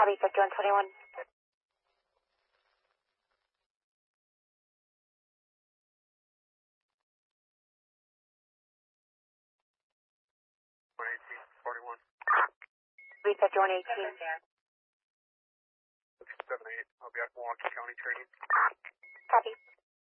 Copy, 5121. Copy, 5118. 78. I'll be at Milwaukee County training. Copy.